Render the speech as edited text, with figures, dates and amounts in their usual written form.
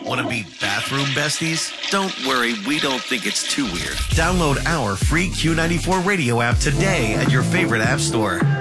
Want to be bathroom besties? Don't worry, we don't think it's too weird. Download our free Q94 radio app today at your favorite app store.